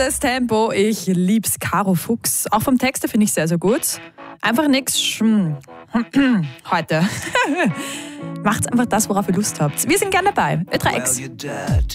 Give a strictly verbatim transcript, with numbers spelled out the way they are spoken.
Gutes Tempo. Ich lieb's. Caro Fuchs. Auch vom Text finde ich sehr, sehr gut. Einfach nichts heute. Macht einfach das, worauf ihr Lust habt. Wir sind gerne dabei. Ö drei X.